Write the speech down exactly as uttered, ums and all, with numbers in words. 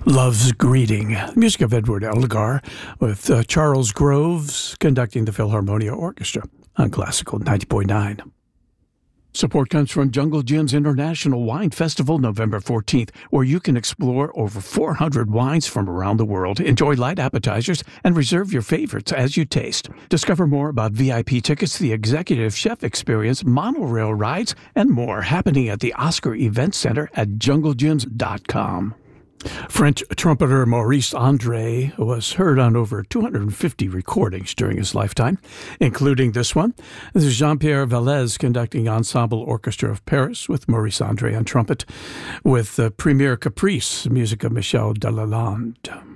Love's Greeting, music of Edward Elgar, with uh, Charles Groves conducting the Philharmonia Orchestra on Classical ninety point nine. Support comes from Jungle Jim's International Wine Festival, November fourteenth, where you can explore over four hundred wines from around the world, enjoy light appetizers, and reserve your favorites as you taste. Discover more about V I P tickets, the Executive Chef Experience, monorail rides, and more happening at the Oscar Event Center at jungle gyms dot com. French trumpeter Maurice André was heard on over two hundred fifty recordings during his lifetime, including this one. This is Jean-Pierre Vallès conducting Ensemble Orchestra of Paris with Maurice André on trumpet, with the Premier Caprice, music of Michel Delalande.